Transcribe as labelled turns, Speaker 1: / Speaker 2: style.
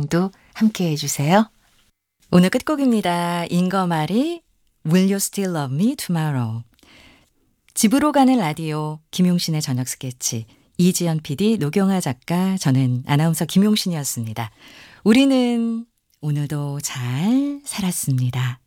Speaker 1: 방송도 함께 해주세요. 오늘 끝곡입니다. 잉거마리 Will You Still Love Me Tomorrow. 집으로 가는 라디오 김용신의 저녁 스케치 이지연 PD, 노경아 작가, 저는 아나운서 김용신이었습니다. 우리는 오늘도 잘 살았습니다.